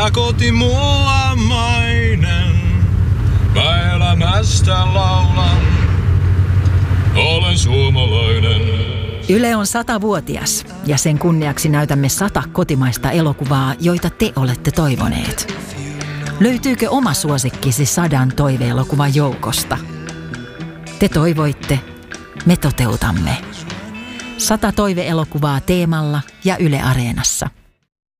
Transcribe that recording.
tää koti mulla mainen. Mä elämästä laulan, olen suomalainen. Yle on 100-vuotias ja sen kunniaksi näytämme 100 kotimaista elokuvaa, joita te olette toivoneet. Löytyykö oma suosikkisi 100 toiveelokuvan joukosta? Te toivoitte, me toteutamme. 100 toiveelokuvaa Teemalla ja Yle Areenassa.